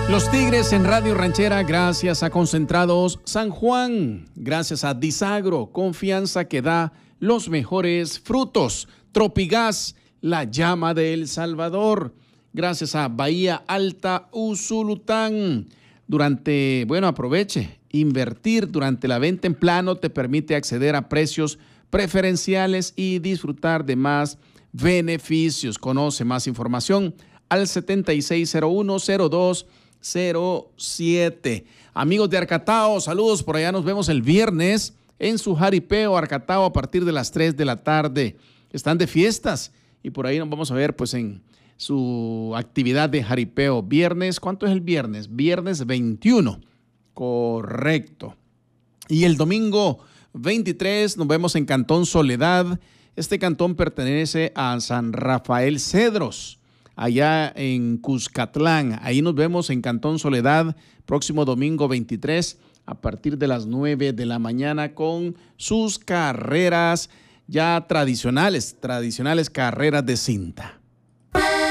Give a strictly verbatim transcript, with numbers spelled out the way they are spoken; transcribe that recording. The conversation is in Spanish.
Los Tigres en Radio Ranchera, gracias a Concentrados San Juan, gracias a Disagro, confianza que da los mejores frutos. Tropigas, la llama de El Salvador, gracias a Bahía Alta Usulután. Durante, bueno, aproveche, invertir durante la venta en plano te permite acceder a precios preferenciales y disfrutar de más beneficios. Conoce más información al setenta y seis cero uno cero dos cero siete. Amigos de Arcatao, saludos, por allá nos vemos el viernes en su jaripeo Arcatao a partir de las tres de la tarde. Están de fiestas y por ahí nos vamos a ver pues en su actividad de jaripeo. Viernes, ¿cuánto es el viernes? Viernes veintiuno, correcto. Y el domingo veintitrés nos vemos en Cantón Soledad. Este cantón pertenece a San Rafael Cedros, allá en Cuscatlán. Ahí nos vemos en Cantón Soledad, próximo domingo veintitrés, a partir de las nueve de la mañana, con sus carreras ya tradicionales, tradicionales carreras de cinta.